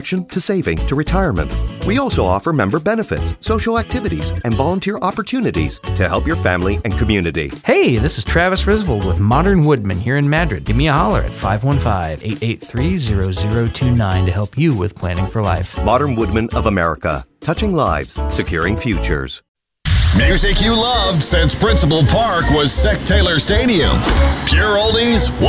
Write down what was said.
contribution to saving to retirement. We also offer member benefits, social activities, and volunteer opportunities to help your family and community. Hey, this is Travis Risvold with Modern Woodman here in Madrid. Give me a holler at 515-883-0029 to help you with planning for life. Modern Woodman of America. Touching lives, securing futures. Music you loved since Principal Park was Sec Taylor Stadium. Pure oldies,